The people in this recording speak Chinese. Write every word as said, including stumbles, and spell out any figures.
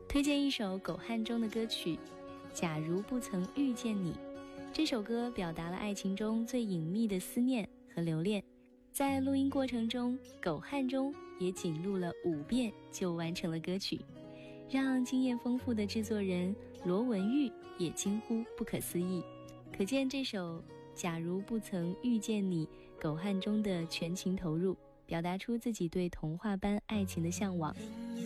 推荐一首狗汉中的歌曲《假如不曾遇见你》。这首歌表达了爱情中最隐秘的思念和留恋，在录音过程中，狗汉中也仅录了五遍就完成了歌曲，让经验丰富的制作人罗文玉也惊呼不可思议。可见这首《假如不曾遇见你》狗汉中的全情投入，表达出自己对童话般爱情的向往。